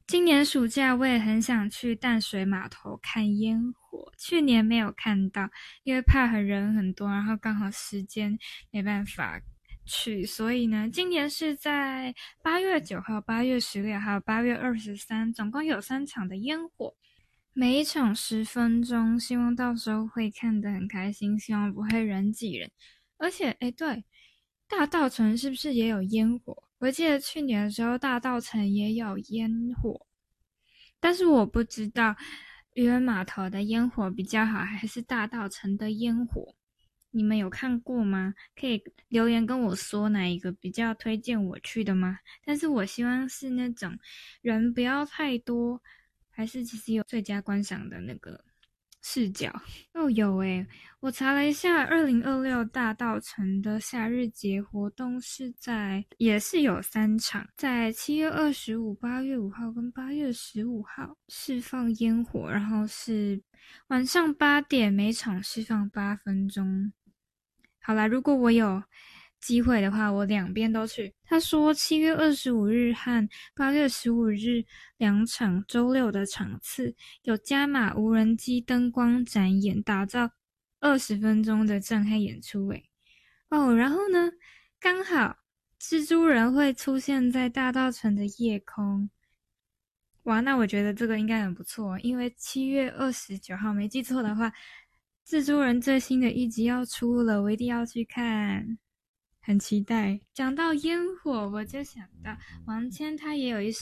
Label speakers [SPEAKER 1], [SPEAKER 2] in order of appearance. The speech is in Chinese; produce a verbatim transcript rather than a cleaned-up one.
[SPEAKER 1] 今年暑假我也很想去淡水码头看烟火，去年没有看到，因为怕很人很多，然后刚好时间没办法去，所以呢，今年是在八月九号、八月十六还有八月二十三，总共有三场的烟火，每一场十分钟，希望到时候会看得很开心，希望不会人挤人。而且，诶对，大稻埕是不是也有烟火？我记得去年的时候，大稻埕也有烟火，但是我不知道渔人码头的烟火比较好，还是大稻埕的烟火。你们有看过吗？可以留言跟我说哪一个比较推荐我去的吗？但是我希望是那种人不要太多，还是其实有最佳观赏的那个视角。哦，有诶，我查了一下，二零二六大稻埕的夏日节活动是在，也是有三场，在七月二十五、八月五号跟八月十五号释放烟火，然后是晚上八点，每场释放八分钟。好啦，如果我有机会的话，我两边都去。他说七月二十五日和八月十五日两场周六的场次有加码无人机灯光展演，打造二十分钟的震撼演出诶。哦，然后呢，刚好蜘蛛人会出现在大稻埕的夜空。哇，那我觉得这个应该很不错，因为七月二十九号没记错的话，蜘蛛人最新的一集要出了，我一定要去看，很期待。讲到烟火，我就想到王千他也有一首